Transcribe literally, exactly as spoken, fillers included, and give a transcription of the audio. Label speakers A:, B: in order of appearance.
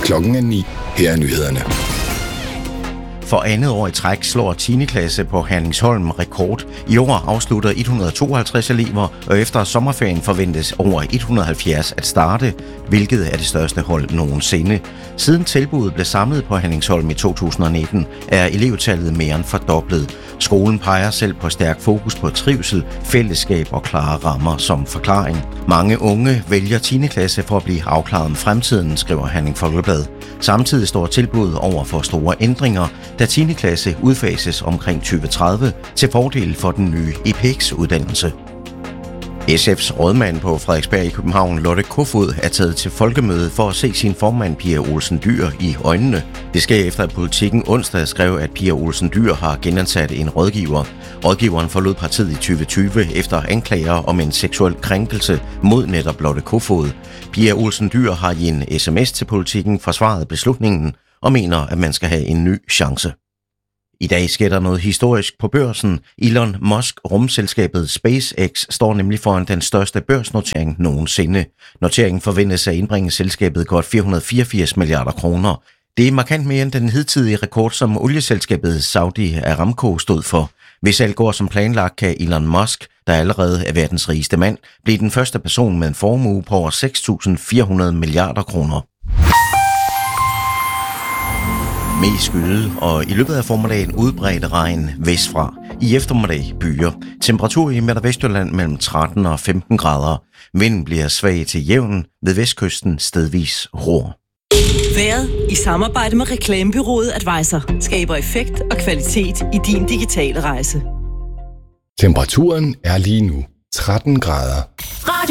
A: Klokken er ni. Her er nyhederne.
B: For andet år i træk slår tiende klasse på Herningsholm rekord. I år afslutter et hundrede og tooghalvtreds elever, og efter sommerferien forventes over et hundrede og halvfjerds at starte, hvilket er det største hold nogensinde. Siden tilbuddet blev samlet på Herningsholm i to tusind og nitten, er elevtallet mere end fordoblet. Skolen peger selv på stærk fokus på trivsel, fællesskab og klare rammer som forklaring. Mange unge vælger tiende klasse for at blive afklaret om fremtiden, skriver Herning Folkeblad. Samtidig står tilbuddet over for store ændringer, da tiende klasse udfases omkring tyve tredive til fordel for den nye E P E X-uddannelse. S F's rådmand på Frederiksberg i København, Lotte Kofod, er taget til folkemøde for at se sin formand Pia Olsen Dyhr i øjnene. Det sker efter, at Politikken onsdag skrev, at Pia Olsen Dyhr har genansat en rådgiver. Rådgiveren forlod partiet i tyve tyve efter anklager om en seksuel krænkelse mod netop Lotte Kofod. Pia Olsen Dyhr har i en sms til Politikken forsvaret beslutningen og mener, at man skal have en ny chance. I dag sker der noget historisk på børsen. Elon Musk rumselskabet SpaceX står nemlig foran den største børsnotering nogensinde. Noteringen forventes at indbringe selskabet godt fire hundrede og fireogfirs milliarder kroner. Det er markant mere end den hidtidige rekord, som olieselskabet Saudi Aramco stod for. Hvis alt går som planlagt, kan Elon Musk, der allerede er verdens rigeste mand, blive den første person med en formue på over seks tusind fire hundrede milliarder kroner. Mest skyde, og i løbet af formiddagen udbredt regn vestfra. I eftermiddag byer. Temperatur i Midt- og Vestjylland mellem tretten og femten grader. Vinden bliver svag til jævn, ved vestkysten stedvis ror.
C: Været i samarbejde med reklamebureauet Advisor skaber effekt og kvalitet i din digitale rejse.
A: Temperaturen er lige nu tretten grader.